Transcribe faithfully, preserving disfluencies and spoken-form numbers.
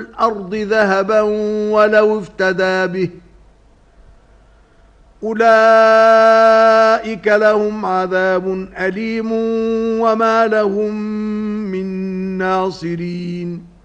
الأرض ذهبا ولو افتدى به أولئك لهم عذاب أليم وما لهم من ناصرين